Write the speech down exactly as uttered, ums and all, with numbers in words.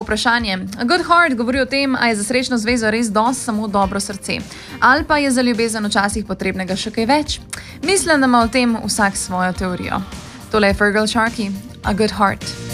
vprašanje. A good heart govori o tem, a je za srečno zvezo res dosti samo dobro srce. Ali pa je za ljubezen včasih potrebnega še kaj več? Mislim, da ima o tem vsak svojo teorijo. Tole je Fergal Sharkey, A Good Heart.